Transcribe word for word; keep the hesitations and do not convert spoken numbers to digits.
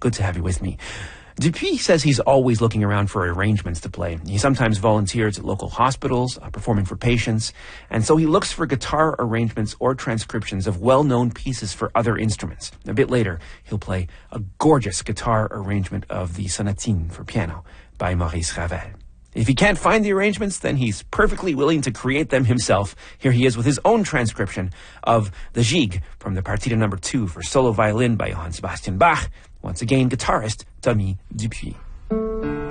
good to have you with me. Dupuis says he's always looking around for arrangements to play. He sometimes volunteers at local hospitals, uh, performing for patients, and so he looks for guitar arrangements or transcriptions of well-known pieces for other instruments. A bit later, he'll play a gorgeous guitar arrangement of the Sonatine for piano by Maurice Ravel. If he can't find the arrangements, then he's perfectly willing to create them himself. Here he is with his own transcription of the Gigue from the Partita number two for solo violin by Johann Sebastian Bach. Once again, guitarist Tommy Dupuis.